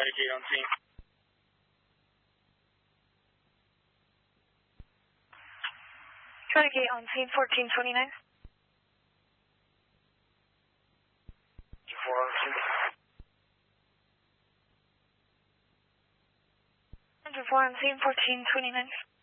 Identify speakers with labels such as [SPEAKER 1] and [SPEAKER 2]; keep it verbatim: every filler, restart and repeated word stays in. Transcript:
[SPEAKER 1] Renegade on scene.
[SPEAKER 2] Renegade on scene, fourteen twenty-nine.
[SPEAKER 1] four on scene.
[SPEAKER 2] four on scene, fourteen twenty-nine.